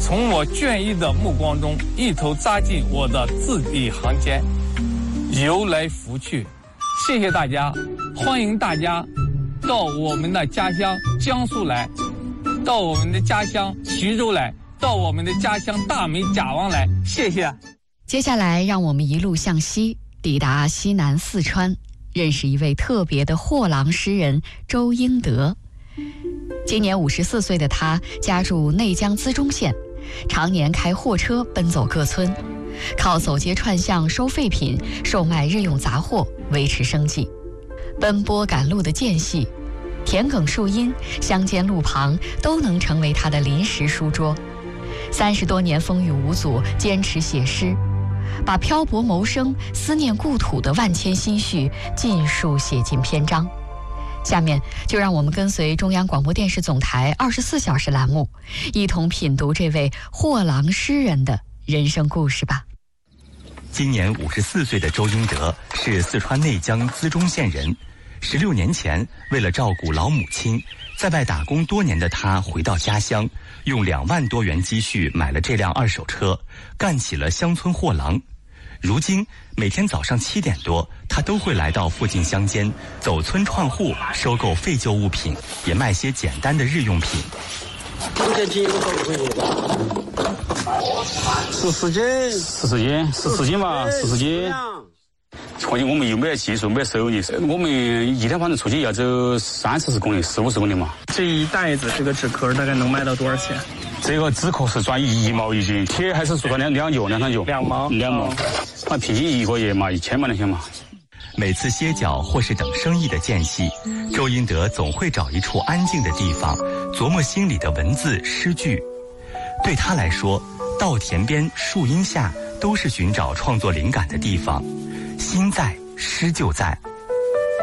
从我倦意的目光中一头扎进我的字里行间，游来拂去。谢谢大家，欢迎大家到我们的家乡江苏来，到我们的家乡徐州来，到我们的家乡大美甲王来，谢谢。 接下来让我们一路向西，抵达西南四川，认识一位特别的货郎诗人周英德。今年54岁的他家住内江资中县，常年开货车奔走各村，靠走街串巷收废品、售卖日用杂货维持生计。奔波赶路的间隙，田埂树荫、乡间路旁都能成为他的临时书桌。30多年风雨无阻，坚持写诗，把漂泊谋生、思念故土的万千心绪尽数写进篇章。下面就让我们跟随中央广播电视总台24小时栏目，一同品读这位货郎诗人的人生故事吧。 今年54岁的周英德是四川内江资中县人。16年前，为了照顾老母亲，在外打工多年的他回到家乡，用2万多元积蓄买了这辆2手车，干起了乡村货郎。如今每天早上7点多，他都会来到附近乡间，走村串户，收购废旧物品，也卖些简单的日用品。 14斤吧，14斤。况且我们又没有技术，没有手艺，我们一天反正出去要走30-40公里，40-50公里嘛。 这一袋子这个纸壳大概能卖到多少钱？ 这个纸壳是赚1毛1斤，铁还是说2角，2毛，那平均一个月嘛，1000嘛2000嘛。 每次歇脚或是等生意的间隙，周英德总会找一处安静的地方，琢磨心里的文字诗句。对他来说，稻田边、树荫下都是寻找创作灵感的地方。心在，诗就在。